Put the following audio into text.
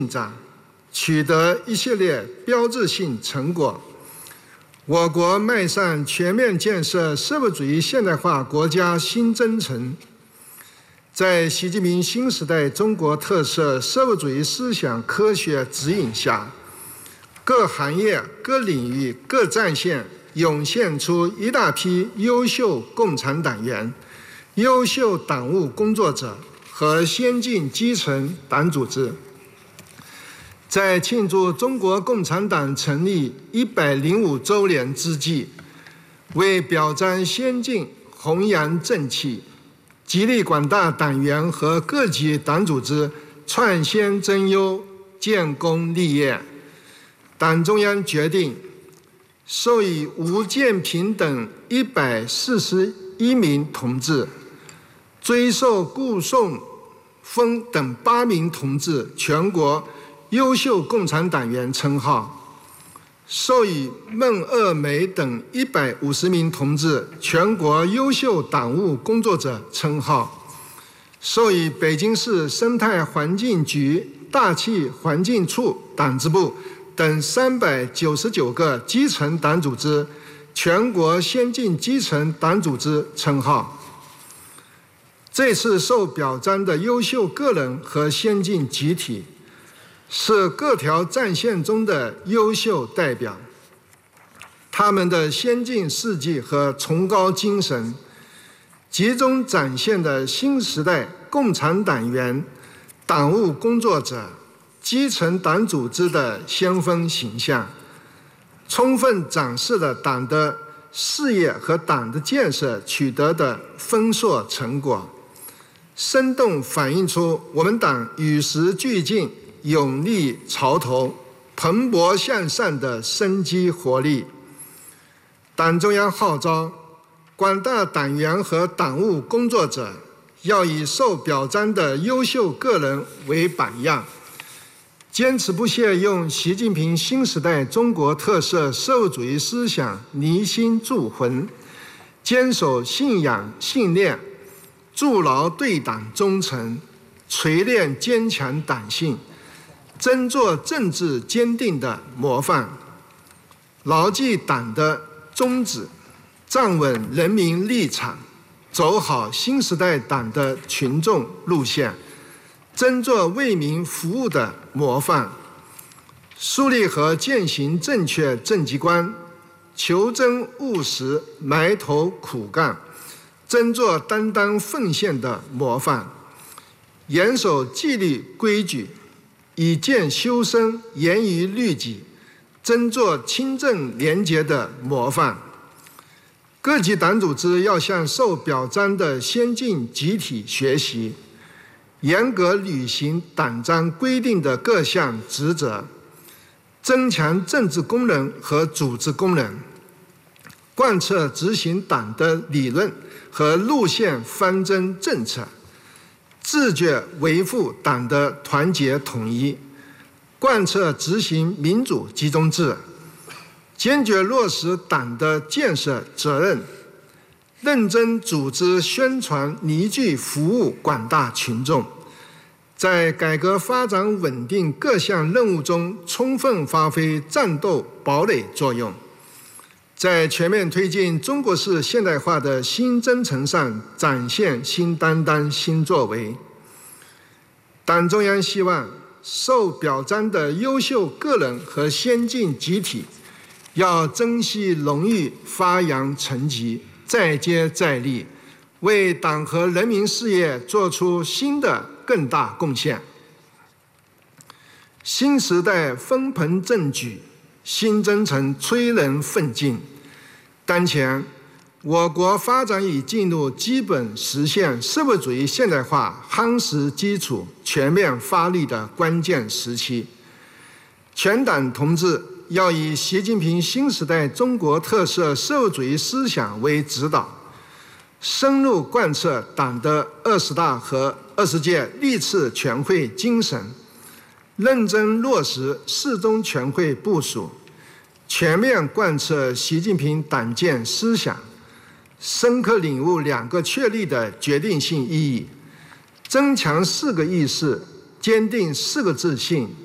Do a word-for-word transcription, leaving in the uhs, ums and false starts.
进展，取得一系列标志性成果。我国迈向全面建设社会主义现代化国家新征程。在习近平新时代中国特色社会主义思想科学指引下，各行业、各领域、各战线涌现出一大批优秀共产党员、优秀党务工作者和先进基层党组织。在庆祝中国共产党成立一百零五周年之际，为表彰先进、弘扬正气，激励广大党员和各级党组织创先增优、建功立业，党中央决定授予吴建平等一百四十一名同志，追授顾颂峰等八名同志全国优秀共产党员称号，授予孟鄂梅等一百五十名同志全国优秀党务工作者称号，授予北京市生态环境局大气环境处党支部等三百九十九个基层党组织全国先进基层党组织称号。这次受表彰的优秀个人和先进集体，是各条战线中的优秀代表，他们的先进事迹和崇高精神，集中展现了新时代共产党员、党务工作者、基层党组织的先锋形象，充分展示了党的事业和党的建设取得的丰硕成果，生动反映出我们党与时俱进、勇立潮头、蓬勃向上的生机活力。党中央号召广大党员和党务工作者要以受表彰的优秀个人为榜样，坚持不懈用习近平新时代中国特色社会主义思想凝心铸魂，坚守信仰信念，筑牢对党忠诚，锤炼坚强党性，争做政治坚定的模范，牢记党的宗旨，站稳人民立场，走好新时代党的群众路线，争做为民服务的模范，树立和践行正确政绩观，求真务实，埋头苦干，争做担当奉献的模范，严守纪律规矩，以谏修身，严于律己，争做清正廉洁的模范。各级党组织要向受表彰的先进集体学习，严格履行党章规定的各项职责，增强政治功能和组织功能，贯彻执行党的理论和路线方针政策，自觉维护党的团结统一，贯彻执行民主集中制，坚决落实党的建设责任，认真组织宣传凝聚服务广大群众，在改革发展稳定各项任务中充分发挥战斗堡垒作用，在全面推进中国式现代化的新征程上展现新担当、新作为。党中央希望受表彰的优秀个人和先进集体要珍惜荣誉，发扬成绩，再接再厉，为党和人民事业做出新的更大贡献。新时代风鹏正举，新征程催人奋进。当前，我国发展已进入基本实现社会主义现代化夯实基础、全面发力的关键时期。全党同志要以习近平新时代中国特色社会主义思想为指导，深入贯彻党的二十大和二十届历次全会精神，认真落实四中全会部署，全面贯彻习近平党建思想，深刻领悟两个确立的决定性意义，增强四个意识，坚定四个自信，